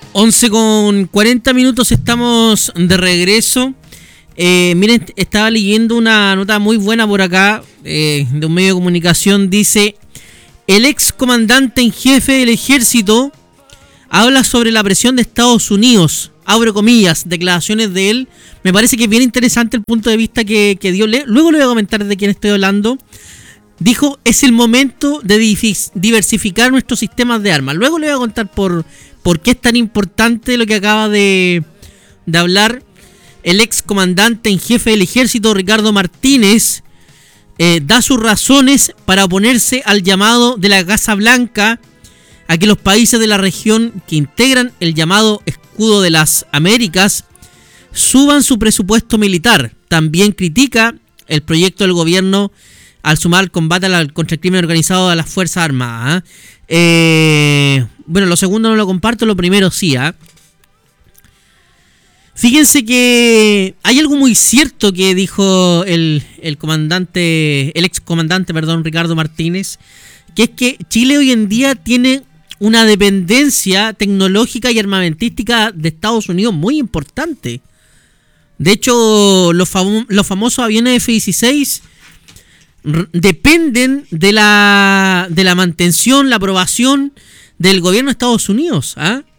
11:40 estamos de regreso. Miren, estaba leyendo una nota muy buena por acá de un medio de comunicación. Dice: el ex comandante en jefe del ejército habla sobre la presión de Estados Unidos. Abro comillas, declaraciones de él. Me parece que es bien interesante el punto de vista que dio. Luego le voy a comentar de quién estoy hablando. Dijo: es el momento de diversificar nuestros sistemas de armas. Luego le voy a contar por qué es tan importante lo que acaba de hablar el ex comandante en jefe del ejército, Ricardo Martínez. Da sus razones para oponerse al llamado de la Casa Blanca a que los países de la región que integran el llamado Escudo de las Américas suban su presupuesto militar. También critica el proyecto del gobierno al sumar el combate contra el crimen organizado a las Fuerzas Armadas. Bueno, lo segundo no lo comparto, lo primero sí. Fíjense que hay algo muy cierto que dijo el ex comandante, Ricardo Martínez, que es que Chile hoy en día tiene una dependencia tecnológica y armamentística de Estados Unidos muy importante. De hecho, los famosos aviones F-16 dependen de la mantención, la aprobación del gobierno de Estados Unidos.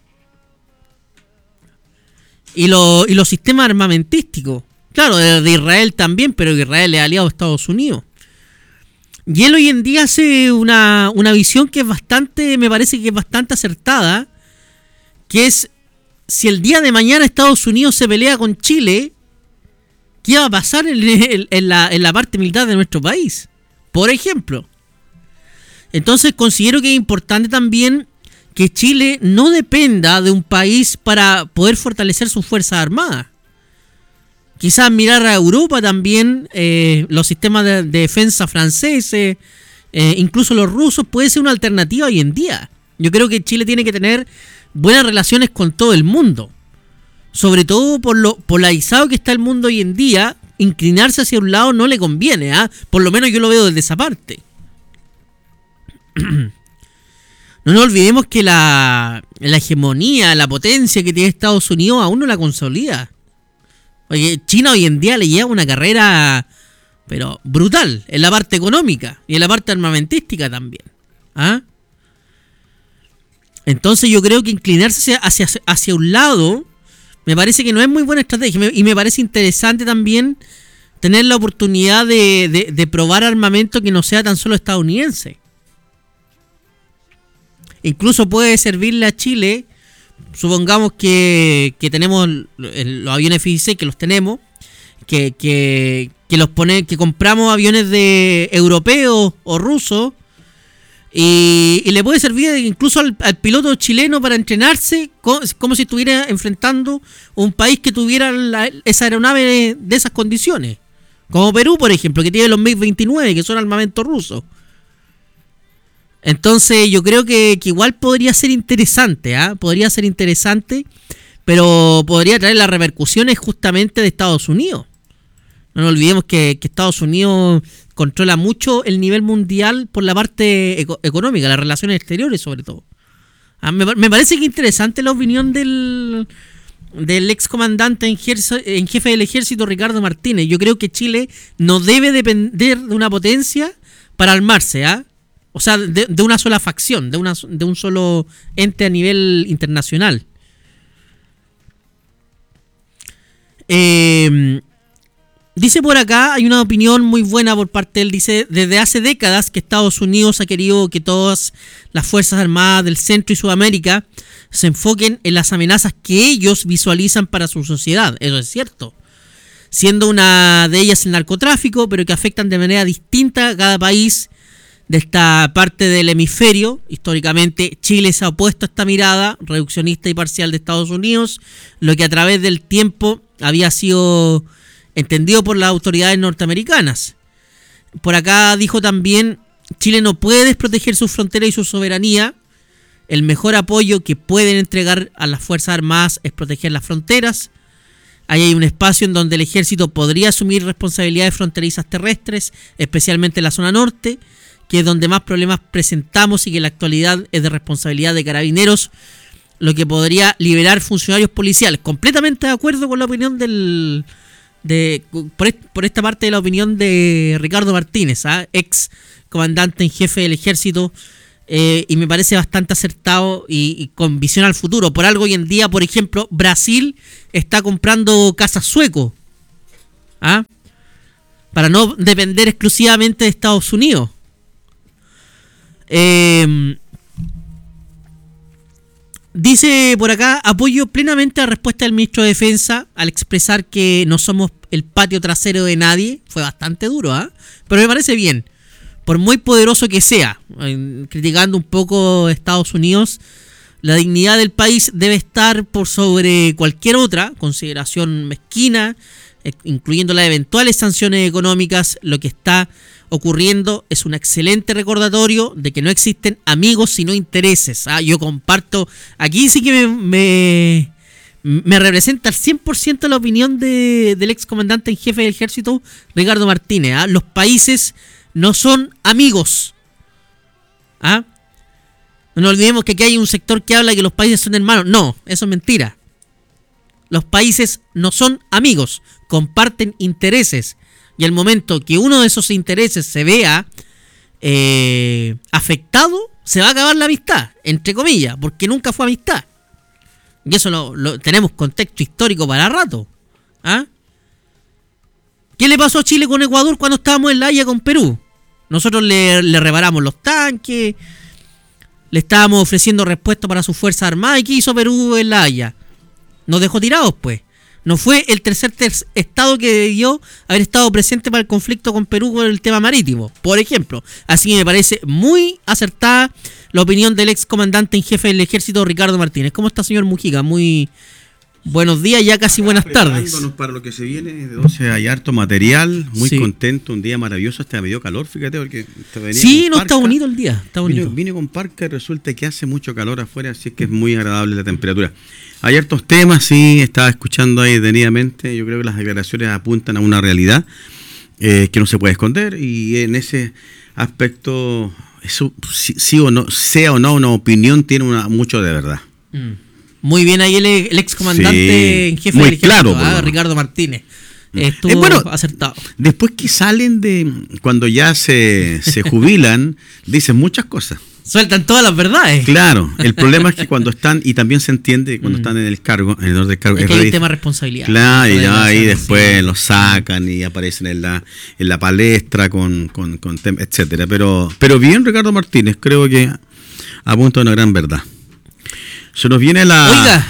Y los sistemas armamentísticos. Claro, de Israel también, pero Israel es aliado de Estados Unidos. Y él hoy en día hace una visión que es bastante, me parece que es bastante acertada, que es: si el día de mañana Estados Unidos se pelea con Chile, ¿qué va a pasar en la parte militar de nuestro país? Por ejemplo. Entonces considero que es importante también que Chile no dependa de un país para poder fortalecer sus fuerzas armadas. Quizás mirar a Europa también, los sistemas de defensa franceses, incluso los rusos, puede ser una alternativa hoy en día. Yo creo que Chile tiene que tener buenas relaciones con todo el mundo. Sobre todo por lo polarizado que está el mundo hoy en día, inclinarse hacia un lado no le conviene. Por lo menos yo lo veo desde esa parte. No nos olvidemos que la hegemonía, la potencia que tiene Estados Unidos aún no la consolida. Oye, China hoy en día le lleva una carrera, pero brutal, en la parte económica y en la parte armamentística también. Entonces yo creo que inclinarse hacia un lado me parece que no es muy buena estrategia. Y me parece interesante también tener la oportunidad de probar armamento que no sea tan solo estadounidense. Incluso puede servirle a Chile. Supongamos que tenemos los aviones F-16, que los tenemos, que compramos aviones de europeos o rusos, y le puede servir incluso al piloto chileno para entrenarse como si estuviera enfrentando un país que tuviera esa aeronave de esas condiciones, como Perú, por ejemplo, que tiene los MiG-29, que son armamento ruso. Entonces yo creo que igual podría ser interesante, podría ser interesante, pero podría traer las repercusiones justamente de Estados Unidos. No nos olvidemos que Estados Unidos controla mucho el nivel mundial por la parte económica, las relaciones exteriores sobre todo. Me parece que interesante la opinión del ex comandante en jefe del ejército, Ricardo Martínez. Yo creo que Chile no debe depender de una potencia para armarse, o sea, de una sola facción, de un solo ente a nivel internacional. Dice por acá, hay una opinión muy buena por parte de él. Dice: desde hace décadas que Estados Unidos ha querido que todas las Fuerzas Armadas del Centro y Sudamérica se enfoquen en las amenazas que ellos visualizan para su sociedad. Eso es cierto. Siendo una de ellas el narcotráfico, pero que afectan de manera distinta a cada país de esta parte del hemisferio. Históricamente Chile se ha opuesto a esta mirada reduccionista y parcial de Estados Unidos, lo que a través del tiempo había sido entendido por las autoridades norteamericanas. Por acá dijo también: Chile no puede desproteger sus fronteras y su soberanía. El mejor apoyo que pueden entregar a las Fuerzas Armadas es proteger las fronteras. Ahí hay un espacio en donde el ejército podría asumir responsabilidades fronterizas terrestres, especialmente en la zona norte, que es donde más problemas presentamos y que en la actualidad es de responsabilidad de Carabineros lo que podría liberar funcionarios policiales. Completamente de acuerdo con la opinión por esta parte de la opinión de Ricardo Martínez, ex comandante en jefe del ejército, y me parece bastante acertado y con visión al futuro. Por algo hoy en día, por ejemplo, Brasil está comprando casas suecos, para no depender exclusivamente de Estados Unidos. Dice por acá: apoyo plenamente la respuesta del ministro de Defensa al expresar que no somos el patio trasero de nadie. Fue bastante duro, pero me parece bien, por muy poderoso que sea. Criticando un poco a Estados Unidos, la dignidad del país debe estar por sobre cualquier otra consideración mezquina, incluyendo las eventuales sanciones económicas. Lo que está ocurriendo es un excelente recordatorio de que no existen amigos sino intereses. Yo comparto, aquí sí que me representa al 100% la opinión del ex comandante en jefe del ejército, Ricardo Martínez. Los países no son amigos. No nos olvidemos que aquí hay un sector que habla de que los países son hermanos. No, eso es mentira. Los países no son amigos, comparten intereses. Y el momento que uno de esos intereses se vea afectado, se va a acabar la amistad, entre comillas, porque nunca fue amistad. Y eso lo tenemos contexto histórico para rato. ¿Qué le pasó a Chile con Ecuador cuando estábamos en La Haya con Perú? Nosotros le reparamos los tanques, le estábamos ofreciendo respuestas para sus fuerzas armadas. ¿Y qué hizo Perú en La Haya? Nos dejó tirados, pues. No fue el tercer estado que debió haber estado presente para el conflicto con Perú con el tema marítimo, por ejemplo. Así que me parece muy acertada la opinión del ex comandante en jefe del ejército, Ricardo Martínez. ¿Cómo está, señor Mujica? Muy buenos días, ya casi buenas tardes. Para lo que se viene, hay harto material, muy contento, un día maravilloso, hasta me dio calor, fíjate, porque está bonito el día, está bonito. Vine con parca y resulta que hace mucho calor afuera, así es que es muy agradable la temperatura. Hay hartos temas, sí, estaba escuchando ahí detenidamente. Yo creo que las declaraciones apuntan a una realidad que no se puede esconder, y en ese aspecto, eso, sí o no, sea o no una opinión, tiene mucho de verdad. Muy bien ahí el excomandante en jefe del ejército, Ricardo Martínez. Estuvo acertado. Después que salen cuando ya se jubilan, dicen muchas cosas. Sueltan todas las verdades. Claro, el problema es que cuando están, y también se entiende cuando están en el cargo, en el orden del cargo, es que hay un tema de responsabilidad. Claro, y ahí después los sacan y aparecen en la palestra con etcétera. Pero bien, Ricardo Martínez, creo que apunta a una gran verdad. Se nos viene Oiga,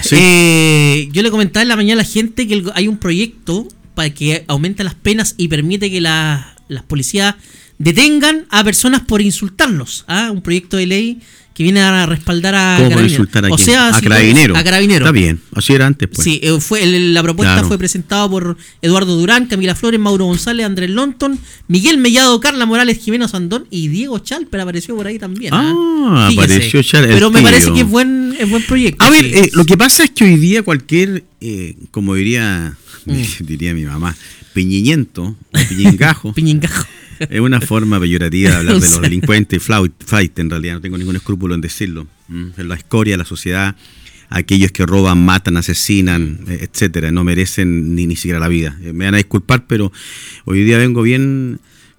yo le comentaba en la mañana a la gente que hay un proyecto para que aumente las penas y permite que las policías detengan a personas por insultarlos. Un proyecto de ley que viene a respaldar a Carabineros. Insultar aquí? O sea, a Carabineros. A Carabineros. Está bien, así era antes, pues. Sí, la propuesta fue presentada por Eduardo Durán, Camila Flores, Mauro González, Andrés Lonton, Miguel Mellado, Carla Morales, Jimena Sandón y Diego Chalper apareció por ahí también. Apareció Chalper. Pero me parece que es buen proyecto. A ver, lo que pasa es que hoy día cualquier, como diría mi mamá, piñiñento, piñingajo. Piñingajo. Es una forma peyorativa de hablar de los delincuentes, flight, en realidad, no tengo ningún escrúpulo en decirlo. Es la escoria de la sociedad, aquellos que roban, matan, asesinan, etcétera, no merecen ni siquiera la vida. Me van a disculpar, pero hoy día vengo bien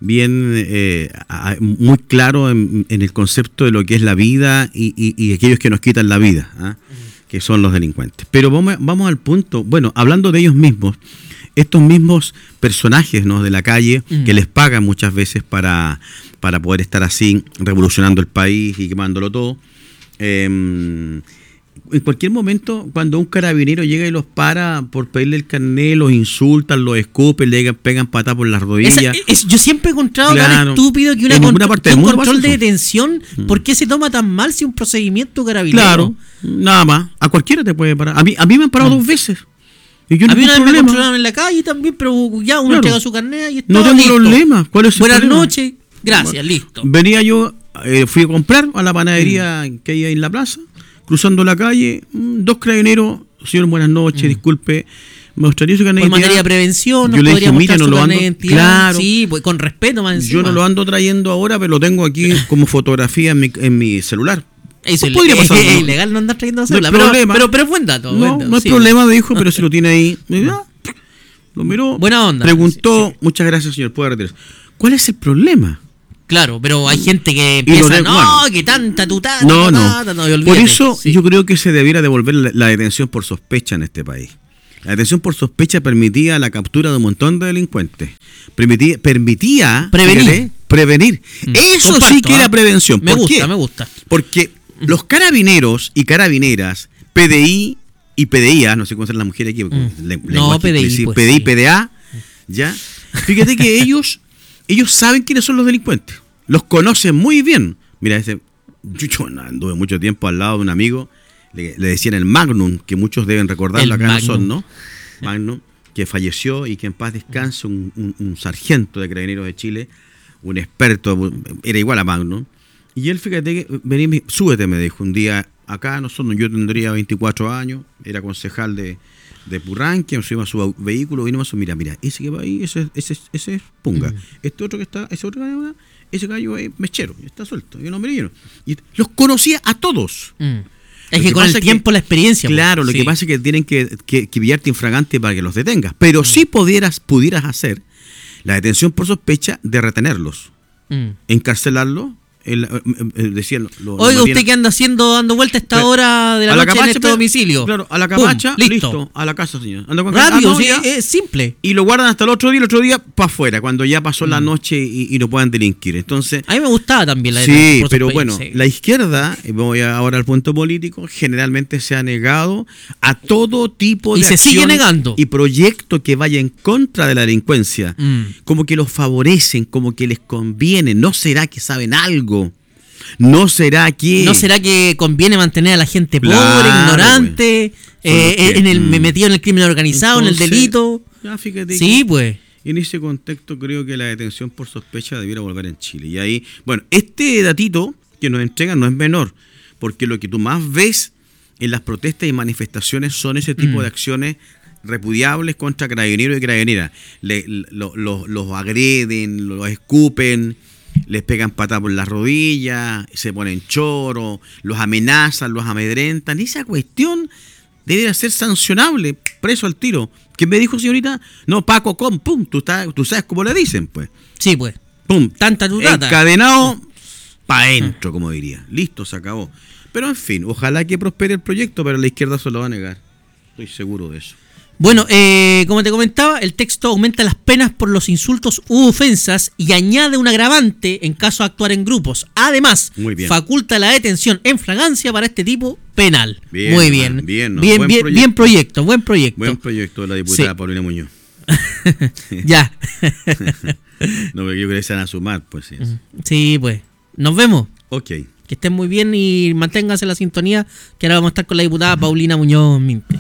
muy claro en el concepto de lo que es la vida y aquellos que nos quitan la vida, que son los delincuentes. Pero vamos al punto, bueno, hablando de ellos mismos, estos mismos personajes, ¿no?, de la calle, que les pagan muchas veces para poder estar así revolucionando el país y quemándolo todo. En cualquier momento, cuando un carabinero llega y los para por pedirle el carnet, los insultan, los escupen, le pegan patada por las rodillas. Yo siempre he encontrado tan estúpido que un control de detención, ¿por qué se toma tan mal si un procedimiento carabinero? Claro, nada más. A cualquiera te puede parar. A mí me han parado 2 veces. A mí una vez me controlaron en la calle también, pero ya uno entrega su carnet y está. No tengo problema. ¿Cuál es el Buenas problema? noches, gracias, listo. Venía yo, fui a comprar a la panadería que hay ahí en la plaza, cruzando la calle, 2 carabineros, señor, buenas noches, disculpe, me gustaría su carnet de identidad. Por materia de prevención, yo le dije, mira, no lo ando, claro, sí, pues con respeto más encima. Yo no lo ando trayendo ahora, pero lo tengo aquí como fotografía en mi celular. Eso es podría pasar. es ilegal no andar trayendo cédula, no hay problema. pero es buen dato. No, no hay problema, me dijo, pero si lo tiene ahí. Lo miró. Buena onda. Preguntó, Sí. muchas gracias, señor, puede retirar. ¿Cuál es el problema? Claro, pero hay gente que empieza, que tanta tutata. No. Olvídate. Por eso Sí. yo creo que se debiera devolver la detención por sospecha en este país. La detención por sospecha permitía la captura de un montón de delincuentes. Permitía prevenir. Eso Comparto, sí que era prevención. Me ¿Por qué? me gusta. Porque los carabineros y carabineras, PDI y PDIA, no sé cómo son las mujeres aquí, No, PDI, pues, PDI, sí. PDA, ¿ya? Fíjate que ellos saben quiénes son los delincuentes. Los conocen muy bien. Mira, yo anduve mucho tiempo al lado de un amigo, le decían el Magnum, que muchos deben recordarlo, acá no son, ¿no? Magnum, que falleció y que en paz descanse, un sargento de Carabineros de Chile, un experto, era igual a Magnum. Y él, fíjate, que vení, súbete, me dijo un día, acá nosotros, yo tendría 24 años, era concejal de Purranque, nos subimos a su vehículo, vinimos a mira, ese que va ahí, ese es Punga. Este otro que está, ese gallo es mechero, está suelto, yo no me lleno. Y los conocía a todos. Es que con el tiempo, la experiencia. Claro, lo que pasa es que tienen que pillarte infragante para que los detengas. Pero sí pudieras hacer la detención por sospecha de retenerlos, encarcelarlos. Decían, oiga, usted que anda dando vuelta a esta hora de la noche en este domicilio. Claro, a la cabacha, ¡pum! Listo, a la casa, señor. Rápido, sí, es simple. Y lo guardan hasta el otro día para afuera, cuando ya pasó la noche y no puedan delinquir. Entonces, a mí me gustaba también la sí, pero bueno, la izquierda, voy ahora al punto político, generalmente se ha negado a todo tipo de acción. Y se sigue negando. Y proyecto que vaya en contra de la delincuencia. Como que los favorecen, como que les conviene. ¿No será que saben algo? ¿No será que conviene mantener a la gente pobre, ignorante, metido en el crimen organizado, entonces, en el delito? Ya, fíjate. Sí, pues. En ese contexto creo que la detención por sospecha debiera volver en Chile. Y ahí, bueno, este datito que nos entregan no es menor, porque lo que tú más ves en las protestas y manifestaciones son ese tipo de acciones repudiables contra carabineros y carabineras. Los agreden, los escupen, les pegan patada por las rodillas, se ponen choros, los amenazan, los amedrentan. Esa cuestión debe ser sancionable, preso al tiro. ¿Qué me dijo, señorita? No, Paco, pum, tú sabes cómo le dicen, pues. Sí, pues. Pum, tanta tutata. Encadenado para adentro, como diría. Listo, se acabó. Pero en fin, ojalá que prospere el proyecto, pero la izquierda se lo va a negar. Estoy seguro de eso. Bueno, como te comentaba, el texto aumenta las penas por los insultos u ofensas y añade un agravante en caso de actuar en grupos. Además, faculta la detención en fragancia para este tipo penal. Muy bien. Buen proyecto. Buen proyecto de la diputada Paulina Muñoz. Ya. No, porque yo creo que se van a sumar, pues sí. Sí, pues. Nos vemos. Ok. Que estén muy bien y manténganse la sintonía, que ahora vamos a estar con la diputada Paulina Muñoz Minte.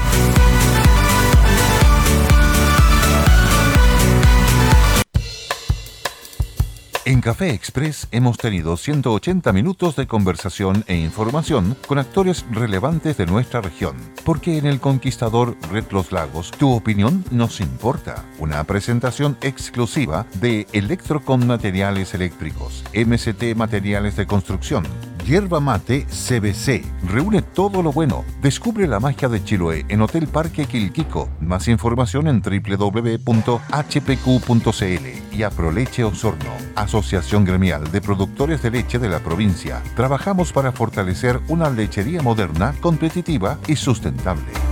En Café Express hemos tenido 180 minutos de conversación e información con actores relevantes de nuestra región. Porque en El Conquistador Red Los Lagos, tu opinión nos importa. Una presentación exclusiva de Electrocon Materiales Eléctricos, MCT Materiales de Construcción, Yerba Mate CBC. Reúne todo lo bueno. Descubre la magia de Chiloé en Hotel Parque Quilquico. Más información en www.hpq.cl y Aproleche Osorno, Asociación Gremial de Productores de Leche de la provincia. Trabajamos para fortalecer una lechería moderna, competitiva y sustentable.